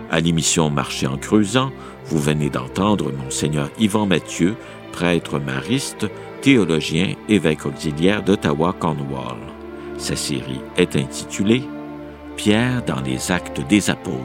À l'émission Marcher en creusant, vous venez d'entendre Monseigneur Yvan Mathieu, prêtre mariste, théologien, évêque auxiliaire d'Ottawa-Cornwall. Sa série est intitulée « Pierre dans les actes des apôtres ».